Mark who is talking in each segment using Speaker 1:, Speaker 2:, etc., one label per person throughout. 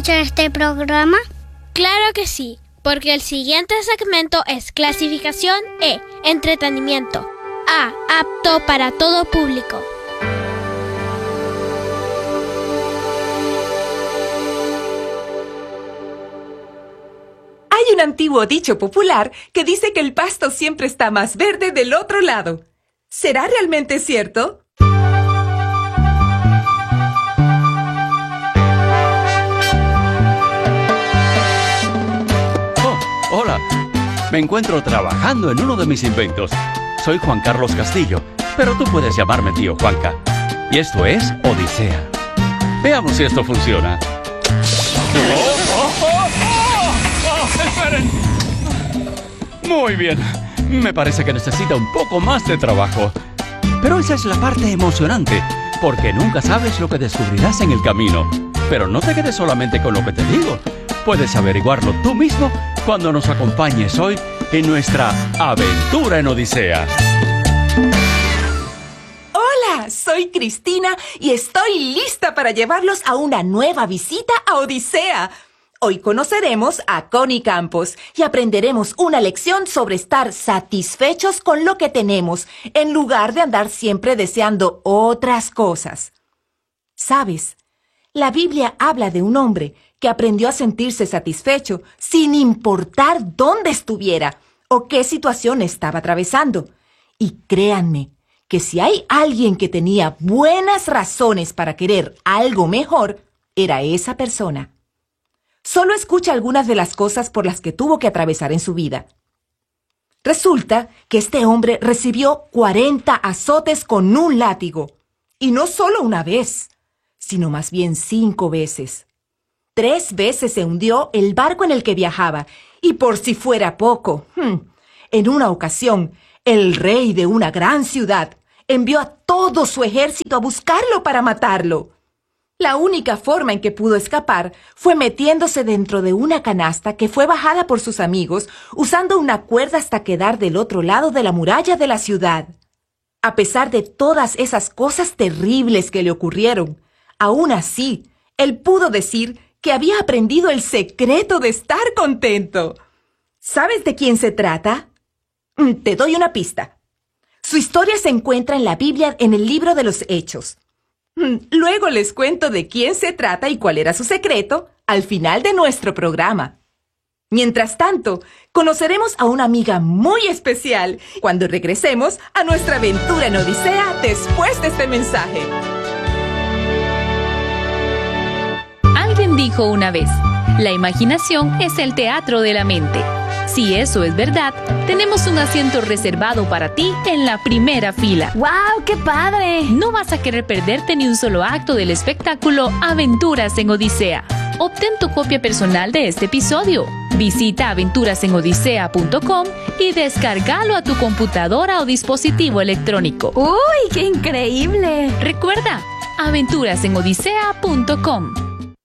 Speaker 1: escuchar este programa?
Speaker 2: Claro que sí, porque el siguiente segmento es clasificación E, entretenimiento. A, apto para todo público.
Speaker 3: Hay un antiguo dicho popular que dice que el pasto siempre está más verde del otro lado. ¿Será realmente cierto?
Speaker 4: Hola, me encuentro trabajando en uno de mis inventos. Soy Juan Carlos Castillo, pero tú puedes llamarme tío Juanca. Y esto es Odisea. Veamos si esto funciona. ¡Esperen! Muy bien, me parece que necesita un poco más de trabajo. Pero esa es la parte emocionante, porque nunca sabes lo que descubrirás en el camino. Pero no te quedes solamente con lo que te digo. Puedes averiguarlo tú mismo cuando nos acompañes hoy en nuestra aventura en Odisea.
Speaker 3: Hola, soy Cristina y estoy lista para llevarlos a una nueva visita a Odisea. Hoy conoceremos a Connie Campos y aprenderemos una lección sobre estar satisfechos con lo que tenemos, en lugar de andar siempre deseando otras cosas. ¿Sabes? La Biblia habla de un hombre que aprendió a sentirse satisfecho sin importar dónde estuviera o qué situación estaba atravesando. Y créanme que si hay alguien que tenía buenas razones para querer algo mejor, era esa persona. Solo escucha algunas de las cosas por las que tuvo que atravesar en su vida. Resulta que este hombre recibió 40 azotes con un látigo. Y no solo una vez, sino más bien 5 veces. 3 veces se hundió el barco en el que viajaba. Y por si fuera poco, en una ocasión, el rey de una gran ciudad envió a todo su ejército a buscarlo para matarlo. La única forma en que pudo escapar fue metiéndose dentro de una canasta que fue bajada por sus amigos usando una cuerda hasta quedar del otro lado de la muralla de la ciudad. A pesar de todas esas cosas terribles que le ocurrieron, aún así, él pudo decir que había aprendido el secreto de estar contento. ¿Sabes de quién se trata? Te doy una pista. Su historia se encuentra en la Biblia en el libro de los Hechos. Luego les cuento de quién se trata y cuál era su secreto al final de nuestro programa. Mientras tanto, conoceremos a una amiga muy especial cuando regresemos a nuestra aventura en Odisea después de este mensaje.
Speaker 5: Alguien dijo una vez, la imaginación es el teatro de la mente. Si eso es verdad, tenemos un asiento reservado para ti en la primera fila.
Speaker 6: ¡Wow! ¡Qué padre!
Speaker 5: No vas a querer perderte ni un solo acto del espectáculo Aventuras en Odisea. Obtén tu copia personal de este episodio. Visita aventurasenodisea.com y descárgalo a tu computadora o dispositivo electrónico.
Speaker 6: ¡Uy! ¡Qué increíble!
Speaker 5: Recuerda, aventurasenodisea.com.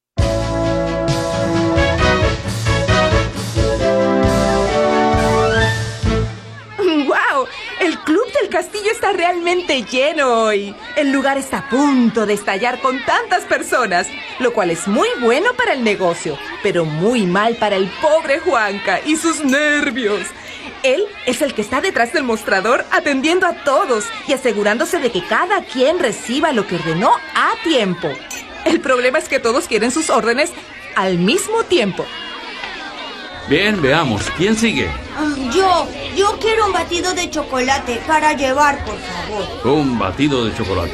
Speaker 3: El Club del Castillo está realmente lleno hoy. El lugar está a punto de estallar con tantas personas, lo cual es muy bueno para el negocio, pero muy mal para el pobre Juanca y sus nervios. Él es el que está detrás del mostrador atendiendo a todos y asegurándose de que cada quien reciba lo que ordenó a tiempo. El problema es que todos quieren sus órdenes al mismo tiempo.
Speaker 4: Bien, veamos. ¿Quién sigue?
Speaker 7: Yo quiero un batido de chocolate para llevar, por favor.
Speaker 4: Un batido de chocolate.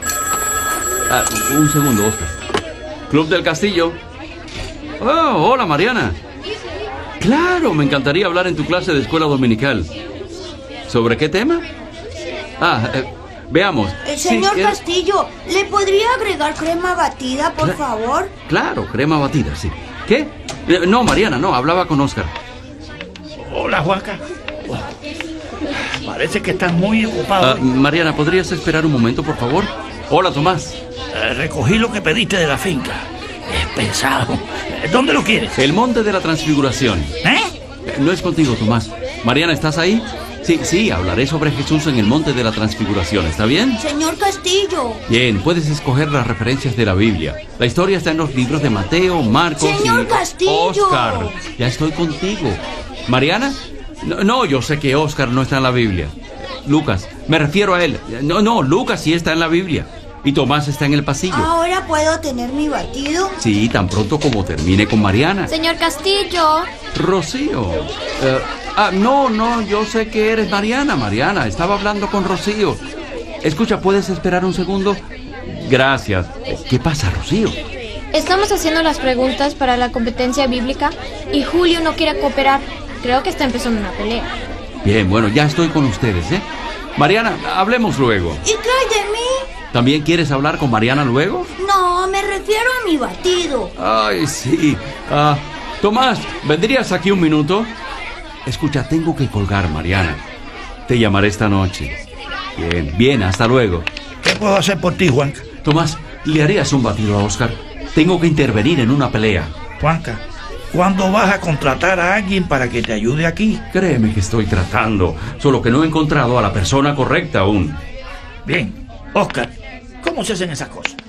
Speaker 4: Un segundo, Oscar. Club del Castillo. Oh, hola, Mariana. Claro, me encantaría hablar en tu clase de escuela dominical. ¿Sobre qué tema? Veamos.
Speaker 7: Señor Castillo, ¿le podría agregar crema batida, por favor?
Speaker 4: Claro, crema batida, sí. ¿Qué? No, Mariana, no, hablaba con Oscar.
Speaker 8: Hola, Juanca. Parece que estás muy ocupado.
Speaker 4: Mariana, ¿podrías esperar un momento, por favor? Hola, Tomás.
Speaker 8: Recogí lo que pediste de la finca. Es pesado. ¿Dónde lo quieres?
Speaker 4: El Monte de la Transfiguración.
Speaker 8: ¿Eh?
Speaker 4: No es contigo, Tomás. Mariana, ¿estás ahí? Sí, hablaré sobre Jesús en el Monte de la Transfiguración, ¿está bien?
Speaker 7: Señor Castillo.
Speaker 4: Bien, puedes escoger las referencias de la Biblia. La historia está en los libros de Mateo, Marcos
Speaker 7: Señor Castillo.
Speaker 4: Oscar, ya estoy contigo. ¿Mariana? No, yo sé que Oscar no está en la Biblia. Lucas, me refiero a él. No, Lucas sí está en la Biblia. Y Tomás está en el pasillo.
Speaker 7: ¿Ahora puedo tener mi batido?
Speaker 4: Sí, tan pronto como termine con Mariana.
Speaker 2: Señor Castillo.
Speaker 4: Rocío. No, yo sé que eres Mariana. Estaba hablando con Rocío. Escucha, ¿puedes esperar un segundo? Gracias. ¿Qué pasa, Rocío?
Speaker 1: Estamos haciendo las preguntas para la competencia bíblica y Julio no quiere cooperar. Creo que está empezando una pelea.
Speaker 4: Bien, bueno, ya estoy con ustedes, ¿eh? Mariana, hablemos luego.
Speaker 7: ¿Y qué hay de mí?
Speaker 4: ¿También quieres hablar con Mariana luego?
Speaker 7: No, me refiero a mi batido.
Speaker 4: Ay, sí. Tomás, ¿vendrías aquí un minuto? Escucha, tengo que colgar, Mariana. Te llamaré esta noche. Bien, hasta luego.
Speaker 8: ¿Qué puedo hacer por ti, Juanca?
Speaker 4: Tomás, ¿le harías un batido a Oscar? Tengo que intervenir en una pelea.
Speaker 8: Juanca, ¿cuándo vas a contratar a alguien para que te ayude aquí?
Speaker 4: Créeme que estoy tratando, solo que no he encontrado a la persona correcta aún.
Speaker 8: Bien. Oscar, ¿cómo se hacen esas cosas?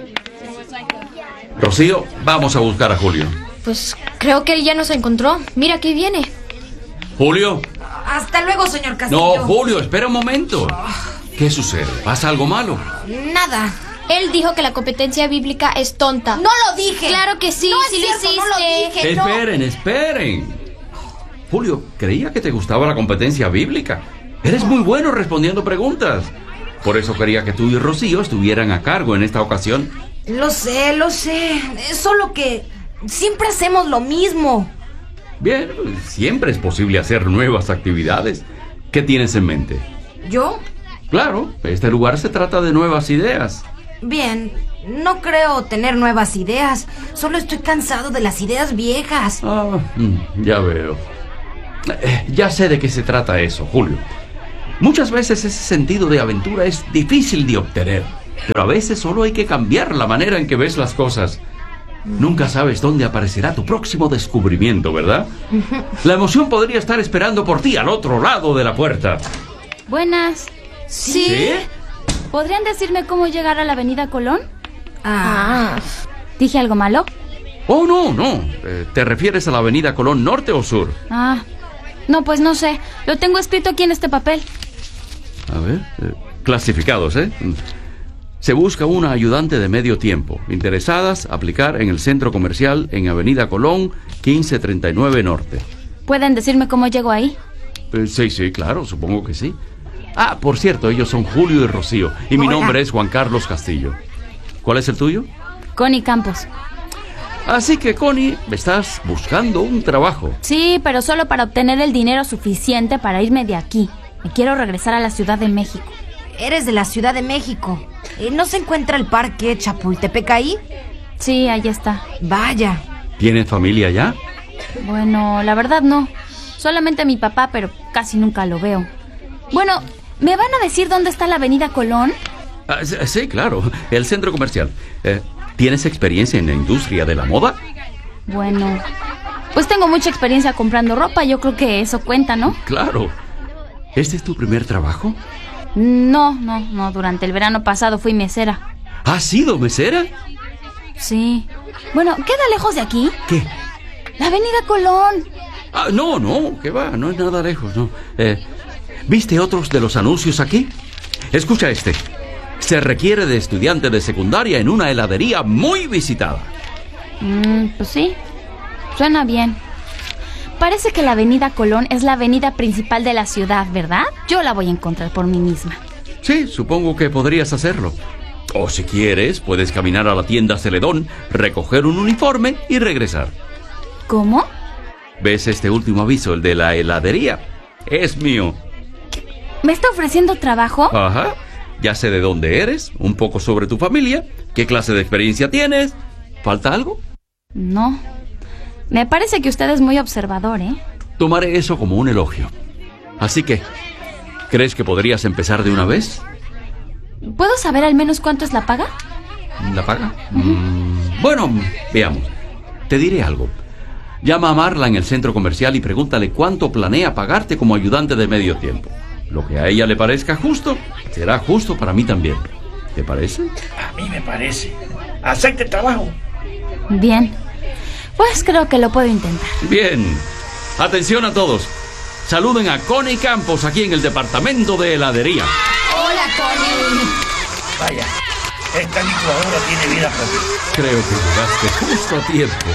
Speaker 4: Rocío, vamos a buscar a Julio.
Speaker 1: Pues creo que él ya nos encontró. Mira, aquí viene.
Speaker 4: ¿Julio?
Speaker 9: Hasta luego, señor Castillo.
Speaker 4: No, Julio, espera un momento. ¿Qué sucede? ¿Pasa algo malo?
Speaker 9: Nada.
Speaker 1: Él dijo que la competencia bíblica es tonta.
Speaker 9: No lo dije.
Speaker 1: Claro que sí,
Speaker 9: No es
Speaker 1: sí lo
Speaker 9: cierto,
Speaker 1: hiciste.
Speaker 9: no lo dije.
Speaker 4: Esperen. Julio, creía que te gustaba la competencia bíblica. Eres muy bueno respondiendo preguntas. Por eso quería que tú y Rocío estuvieran a cargo en esta ocasión.
Speaker 9: Lo sé. Es solo que siempre hacemos lo mismo.
Speaker 4: Bien, siempre es posible hacer nuevas actividades. ¿Qué tienes en mente?
Speaker 9: ¿Yo?
Speaker 4: Claro, este lugar se trata de nuevas ideas.
Speaker 9: Bien, no creo tener nuevas ideas. Solo estoy cansado de las ideas viejas.
Speaker 4: Ya veo. Ya sé de qué se trata eso, Julio. Muchas veces ese sentido de aventura es difícil de obtener, pero a veces solo hay que cambiar la manera en que ves las cosas. Nunca sabes dónde aparecerá tu próximo descubrimiento, ¿verdad? La emoción podría estar esperando por ti al otro lado de la puerta.
Speaker 6: Buenas.
Speaker 4: ¿Sí?
Speaker 6: ¿Podrían decirme cómo llegar a la Avenida Colón? ¿Dije algo malo?
Speaker 4: Oh, no. ¿Te refieres a la Avenida Colón Norte o Sur?
Speaker 6: No, pues no sé. Lo tengo escrito aquí en este papel.
Speaker 4: A ver, clasificados, ¿eh? Se busca una ayudante de medio tiempo. Interesadas, aplicar en el centro comercial en Avenida Colón, 1539 Norte.
Speaker 6: ¿Pueden decirme cómo llego ahí?
Speaker 4: Sí, claro, supongo que sí. Por cierto, ellos son Julio y Rocío. Y mi nombre es Juan Carlos Castillo. ¿Cuál es el tuyo?
Speaker 6: Connie Campos.
Speaker 4: Así que, Connie, estás buscando un trabajo.
Speaker 6: Sí, pero solo para obtener el dinero suficiente para irme de aquí. Me quiero regresar a la Ciudad de México.
Speaker 9: Eres de la Ciudad de México. ¿No se encuentra el parque Chapultepec ahí?
Speaker 6: Sí, ahí está.
Speaker 9: Vaya.
Speaker 4: ¿Tienes familia allá?
Speaker 6: Bueno, la verdad no. Solamente mi papá, pero casi nunca lo veo. Bueno, ¿me van a decir dónde está la Avenida Colón?
Speaker 4: Sí, claro. El centro comercial. ¿Tienes experiencia en la industria de la moda?
Speaker 6: Bueno, pues tengo mucha experiencia comprando ropa. Yo creo que eso cuenta, ¿no?
Speaker 4: Claro. ¿Este es tu primer trabajo?
Speaker 6: No. Durante el verano pasado fui mesera.
Speaker 4: ¿Has sido mesera?
Speaker 6: Sí. Bueno, ¿queda lejos de aquí?
Speaker 4: ¿Qué?
Speaker 6: La Avenida Colón.
Speaker 4: No, ¿qué va? No es nada lejos, no. ¿Viste otros de los anuncios aquí? Escucha este. Se requiere de estudiante de secundaria en una heladería muy visitada.
Speaker 6: Pues sí. Suena bien. Parece que la Avenida Colón es la avenida principal de la ciudad, ¿verdad? Yo la voy a encontrar por mí misma.
Speaker 4: Sí, supongo que podrías hacerlo. O si quieres, puedes caminar a la tienda Celedón, recoger un uniforme y regresar.
Speaker 6: ¿Cómo?
Speaker 4: ¿Ves este último aviso, el de la heladería? Es mío.
Speaker 6: ¿Me está ofreciendo trabajo?
Speaker 4: Ajá. Ya sé de dónde eres, un poco sobre tu familia, qué clase de experiencia tienes. ¿Falta algo?
Speaker 6: No. Me parece que usted es muy observador, ¿eh?
Speaker 4: Tomaré eso como un elogio. Así que, ¿crees que podrías empezar de una vez?
Speaker 6: ¿Puedo saber al menos cuánto es la paga?
Speaker 4: ¿La paga? Bueno, veamos. Te diré algo. Llama a Marla en el centro comercial y pregúntale cuánto planea pagarte como ayudante de medio tiempo. Lo que a ella le parezca justo, será justo para mí también. ¿Te parece?
Speaker 8: A mí me parece. Acepte el trabajo.
Speaker 6: Bien. Pues creo que lo puedo intentar.
Speaker 4: Bien. Atención a todos. Saluden a Connie Campos aquí en el departamento de heladería.
Speaker 9: Hola, Connie.
Speaker 8: Vaya, esta licuadora tiene vida propia.
Speaker 4: Creo que llegaste justo a tiempo.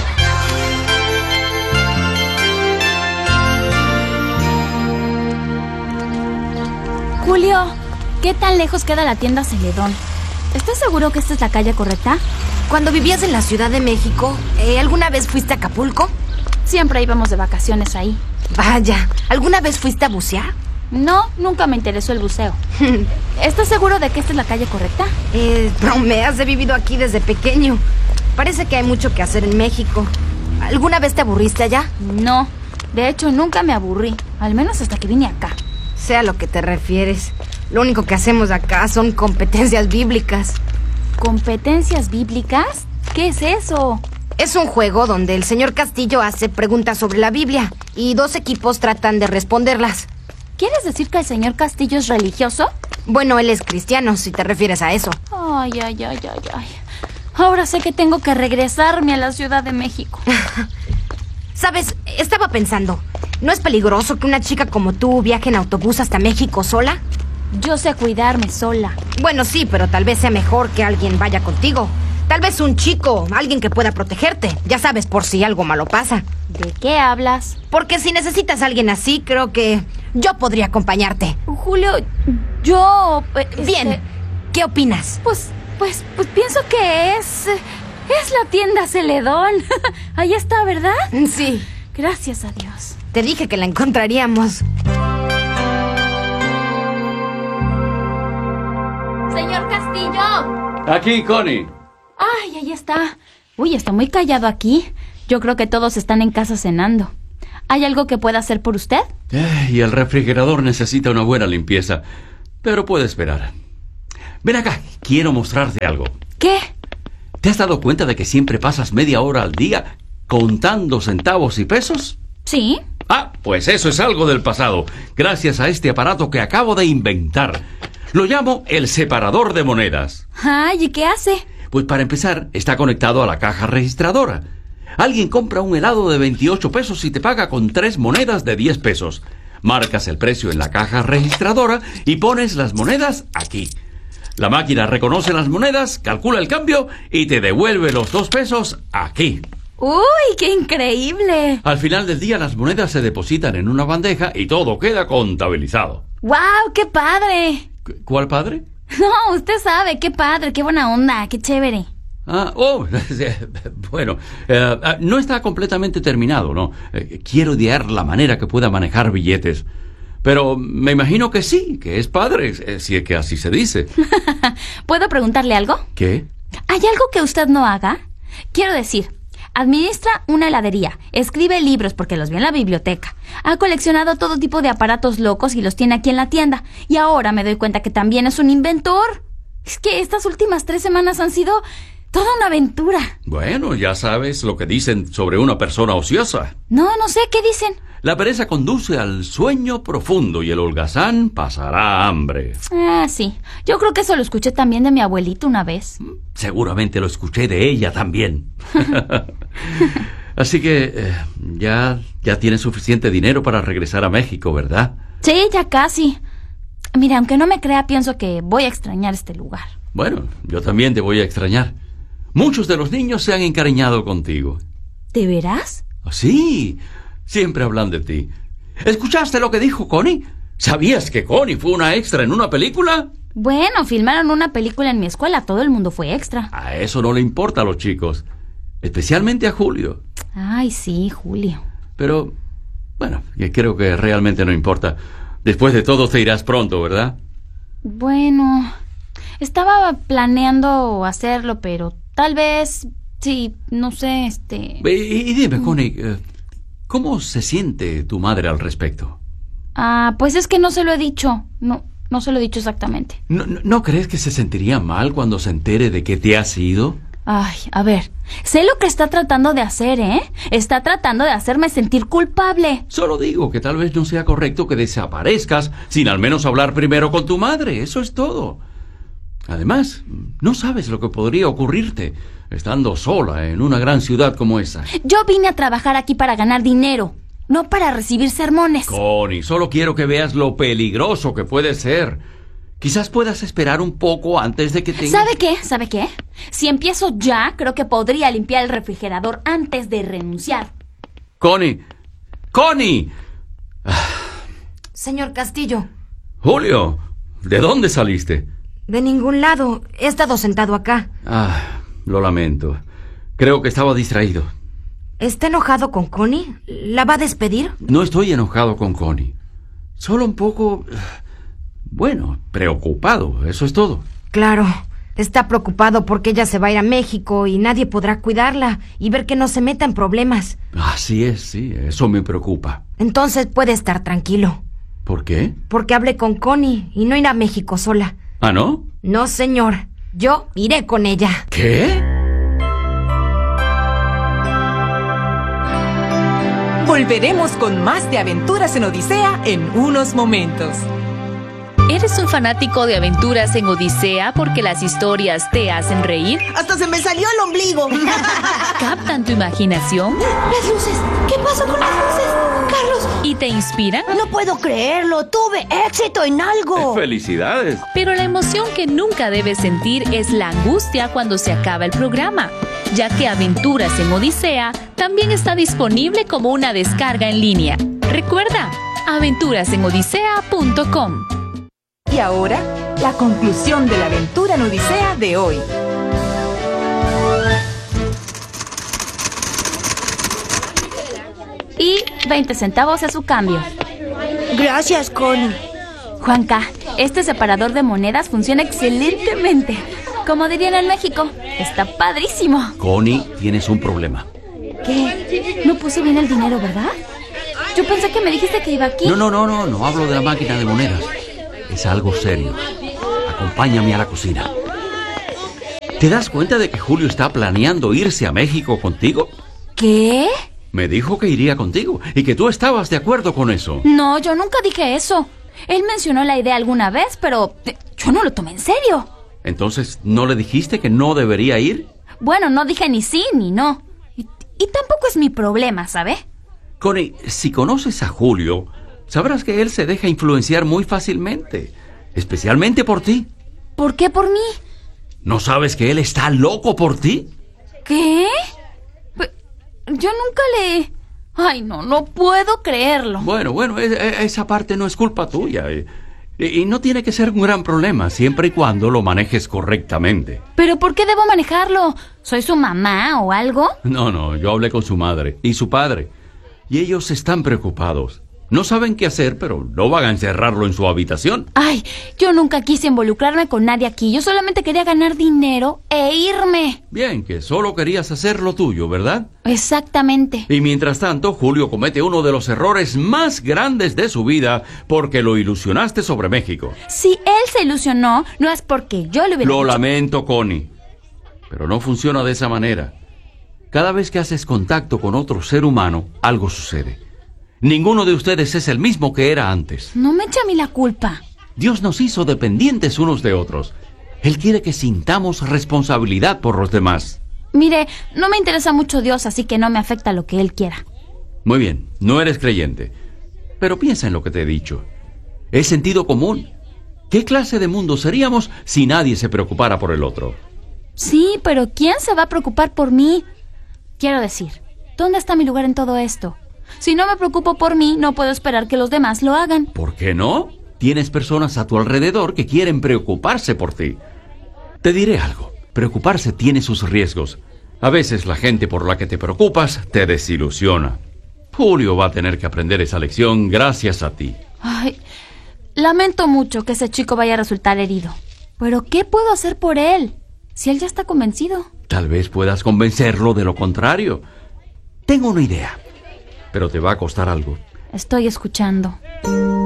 Speaker 6: Julio, ¿qué tan lejos queda la tienda Celedón? ¿Estás seguro que esta es la calle correcta?
Speaker 9: Cuando vivías en la Ciudad de México, ¿alguna vez fuiste a Acapulco?
Speaker 6: Siempre íbamos de vacaciones ahí.
Speaker 9: Vaya, ¿alguna vez fuiste a bucear?
Speaker 6: No, nunca me interesó el buceo. ¿Estás seguro de que esta es la calle correcta?
Speaker 9: Bromeas, he vivido aquí desde pequeño. Parece que hay mucho que hacer en México. ¿Alguna vez te aburriste allá?
Speaker 6: No, de hecho nunca me aburrí, al menos hasta que vine acá.
Speaker 9: Sé a lo que te refieres. Lo único que hacemos acá son competencias bíblicas.
Speaker 6: ¿Competencias bíblicas? ¿Qué es eso?
Speaker 9: Es un juego donde el señor Castillo hace preguntas sobre la Biblia y 2 equipos tratan de responderlas.
Speaker 6: ¿Quieres decir que el señor Castillo es religioso?
Speaker 9: Bueno, él es cristiano, si te refieres a eso.
Speaker 6: Ay. Ahora sé que tengo que regresarme a la Ciudad de México.
Speaker 9: ¿Sabes? Estaba pensando, ¿no es peligroso que una chica como tú viaje en autobús hasta México sola?
Speaker 6: Yo sé cuidarme sola.
Speaker 9: Bueno, sí, pero tal vez sea mejor que alguien vaya contigo. Tal vez un chico, alguien que pueda protegerte. Ya sabes, por si algo malo pasa.
Speaker 6: ¿De qué hablas?
Speaker 9: Porque si necesitas a alguien así, creo que yo podría acompañarte.
Speaker 6: Julio, yo...
Speaker 9: Bien, ¿qué opinas?
Speaker 6: Pues pienso que es la tienda Celedón. Ahí está, ¿verdad?
Speaker 9: Sí.
Speaker 6: Gracias a Dios.
Speaker 9: Te dije que la encontraríamos.
Speaker 6: Señor Castillo.
Speaker 4: Aquí, Connie.
Speaker 6: Ay, ahí está. Uy, está muy callado aquí. Yo creo que todos están en casa cenando. ¿Hay algo que pueda hacer por usted?
Speaker 4: Y el refrigerador necesita una buena limpieza, pero puede esperar. Ven acá, quiero mostrarte algo.
Speaker 6: ¿Qué?
Speaker 4: ¿Te has dado cuenta de que siempre pasas media hora al día contando centavos y pesos?
Speaker 6: Sí.
Speaker 4: Ah, pues eso es algo del pasado, gracias a este aparato que acabo de inventar. Lo llamo el separador de monedas.
Speaker 6: Ay, ¿y qué hace?
Speaker 4: Pues para empezar, está conectado a la caja registradora. Alguien compra un helado de 28 pesos y te paga con 3 monedas de 10 pesos. Marcas el precio en la caja registradora y pones las monedas aquí. La máquina reconoce las monedas, calcula el cambio y te devuelve los 2 pesos aquí.
Speaker 6: ¡Uy, qué increíble!
Speaker 4: Al final del día las monedas se depositan en una bandeja y todo queda contabilizado.
Speaker 6: ¡Guau, qué padre!
Speaker 4: ¿Cuál padre?
Speaker 6: No, usted sabe, qué padre, qué buena onda, qué chévere.
Speaker 4: Bueno, no está completamente terminado, ¿no? Quiero idear la manera que pueda manejar billetes. Pero me imagino que sí, que es padre, si es que así se dice.
Speaker 6: ¿Puedo preguntarle algo?
Speaker 4: ¿Qué?
Speaker 6: ¿Hay algo que usted no haga? Quiero decir, administra una heladería, escribe libros porque los vi en la biblioteca, ha coleccionado todo tipo de aparatos locos y los tiene aquí en la tienda, y ahora me doy cuenta que también es un inventor. Es que estas últimas 3 semanas han sido toda una aventura.
Speaker 4: Bueno, ya sabes lo que dicen sobre una persona ociosa.
Speaker 6: No sé, ¿qué dicen?
Speaker 4: La pereza conduce al sueño profundo y el holgazán pasará hambre.
Speaker 6: Sí. Yo creo que eso lo escuché también de mi abuelita una vez.
Speaker 4: Seguramente lo escuché de ella también. Así que ya tienes suficiente dinero para regresar a México, ¿verdad?
Speaker 6: Sí, ya casi. Mira, aunque no me crea, pienso que voy a extrañar este lugar.
Speaker 4: Bueno, yo también te voy a extrañar. Muchos de los niños se han encariñado contigo.
Speaker 6: ¿De veras?
Speaker 4: Sí, siempre hablan de ti. ¿Escuchaste lo que dijo Connie? ¿Sabías que Connie fue una extra en una película?
Speaker 6: Bueno, filmaron una película en mi escuela, todo el mundo fue extra.
Speaker 4: A eso no le importa a los chicos, especialmente a Julio.
Speaker 6: Ay, sí, Julio.
Speaker 4: Pero, bueno, creo que realmente no importa. Después de todo te irás pronto, ¿verdad?
Speaker 6: Bueno, estaba planeando hacerlo, pero tal vez, sí, no sé,
Speaker 4: Y dime, Connie, ¿cómo se siente tu madre al respecto?
Speaker 6: Pues es que no se lo he dicho. No se lo he dicho exactamente.
Speaker 4: ¿No crees que se sentiría mal cuando se entere de que te has ido?
Speaker 6: Ay, a ver, sé lo que está tratando de hacer, ¿eh? Está tratando de hacerme sentir culpable.
Speaker 4: Solo digo que tal vez no sea correcto que desaparezcas sin al menos hablar primero con tu madre. Eso es todo. Además, no sabes lo que podría ocurrirte estando sola en una gran ciudad como esa.
Speaker 6: Yo vine a trabajar aquí para ganar dinero, no para recibir sermones.
Speaker 4: Connie, solo quiero que veas lo peligroso que puede ser. Quizás puedas esperar un poco antes de que te...
Speaker 6: ¿Sabe qué? Si empiezo ya, creo que podría limpiar el refrigerador antes de renunciar.
Speaker 4: ¡Connie!
Speaker 9: Señor Castillo.
Speaker 4: Julio, ¿de dónde saliste?
Speaker 9: De ningún lado. He estado sentado acá.
Speaker 4: Lo lamento. Creo que estaba distraído.
Speaker 9: ¿Está enojado con Connie? ¿La va a despedir?
Speaker 4: No estoy enojado con Connie. Solo un poco... Bueno, preocupado, eso es todo.
Speaker 9: Claro, está preocupado porque ella se va a ir a México y nadie podrá cuidarla y ver que no se meta en problemas.
Speaker 4: Así es, sí, eso me preocupa.
Speaker 9: Entonces puede estar tranquilo.
Speaker 4: ¿Por qué?
Speaker 9: Porque hablé con Connie y no irá a México sola.
Speaker 4: ¿Ah, no?
Speaker 9: No, señor. Yo iré con ella.
Speaker 4: ¿Qué?
Speaker 3: Volveremos con más de Aventuras en Odisea en unos momentos.
Speaker 5: ¿Eres un fanático de Aventuras en Odisea porque las historias te hacen reír?
Speaker 7: ¡Hasta se me salió el ombligo!
Speaker 5: ¿Captan tu imaginación?
Speaker 7: ¡Las luces! ¿Qué pasó con las luces? ¡Carlos!
Speaker 5: ¿Y te inspiran?
Speaker 7: No puedo creerlo. Tuve éxito en algo.
Speaker 4: ¡Felicidades!
Speaker 5: Pero la emoción que nunca debes sentir es la angustia cuando se acaba el programa, ya que Aventuras en Odisea también está disponible como una descarga en línea. Recuerda, aventurasenodisea.com.
Speaker 3: Y ahora, la conclusión de la aventura en Odisea de hoy.
Speaker 6: Y 20 centavos a su cambio.
Speaker 7: Gracias, Connie.
Speaker 6: Juanca, este separador de monedas funciona excelentemente. Como dirían en México, está padrísimo.
Speaker 4: Connie, tienes un problema.
Speaker 6: ¿Qué? No puse bien el dinero, ¿verdad? Yo pensé que me dijiste que iba aquí.
Speaker 4: No hablo de la máquina de monedas. Es algo serio. Acompáñame a la cocina. ¿Te das cuenta de que Julio está planeando irse a México contigo?
Speaker 6: ¿Qué?
Speaker 4: Me dijo que iría contigo y que tú estabas de acuerdo con eso.
Speaker 6: No, yo nunca dije eso. Él mencionó la idea alguna vez, pero yo no lo tomé en serio.
Speaker 4: Entonces, ¿no le dijiste que no debería ir?
Speaker 6: Bueno, no dije ni sí ni no. Y tampoco es mi problema, ¿sabe?
Speaker 4: Connie, si conoces a Julio, sabrás que él se deja influenciar muy fácilmente, especialmente por ti.
Speaker 6: ¿Por qué por mí?
Speaker 4: ¿No sabes que él está loco por ti?
Speaker 6: ¿Qué? Yo nunca le... Ay, no puedo creerlo.
Speaker 4: Bueno, esa parte no es culpa tuya. Y no tiene que ser un gran problema, siempre y cuando lo manejes correctamente.
Speaker 6: ¿Pero por qué debo manejarlo? ¿Soy su mamá o algo?
Speaker 4: No, yo hablé con su madre y su padre. Y ellos están preocupados. No saben qué hacer, pero no van a encerrarlo en su habitación.
Speaker 6: Ay, yo nunca quise involucrarme con nadie aquí. Yo solamente quería ganar dinero e irme.
Speaker 4: Bien, que solo querías hacer lo tuyo, ¿verdad?
Speaker 6: Exactamente.
Speaker 4: Y mientras tanto, Julio comete uno de los errores más grandes de su vida porque lo ilusionaste sobre México.
Speaker 6: Si él se ilusionó, no es porque yo le hubiera
Speaker 4: Lo
Speaker 6: dicho.
Speaker 4: lamento, Connie, pero no funciona de esa manera. Cada vez que haces contacto con otro ser humano, algo sucede. Ninguno de ustedes es el mismo que era antes.
Speaker 6: No me echa a mí la culpa.
Speaker 4: Dios nos hizo dependientes unos de otros. Él quiere que sintamos responsabilidad por los demás.
Speaker 6: Mire, no me interesa mucho Dios, así que no me afecta lo que Él quiera.
Speaker 4: Muy bien, no eres creyente. Pero piensa en lo que te he dicho. Es sentido común. ¿Qué clase de mundo seríamos si nadie se preocupara por el otro?
Speaker 6: Sí, pero ¿quién se va a preocupar por mí? Quiero decir, ¿dónde está mi lugar en todo esto? Si no me preocupo por mí, no puedo esperar que los demás lo hagan.
Speaker 4: ¿Por qué no? Tienes personas a tu alrededor que quieren preocuparse por ti. Te diré algo. Preocuparse tiene sus riesgos. A veces la gente por la que te preocupas te desilusiona. Julio va a tener que aprender esa lección gracias a ti.
Speaker 6: Ay, lamento mucho que ese chico vaya a resultar herido. Pero ¿qué puedo hacer por él? Si él ya está convencido.
Speaker 4: Tal vez puedas convencerlo de lo contrario. Tengo una idea, pero te va a costar algo.
Speaker 6: Estoy escuchando.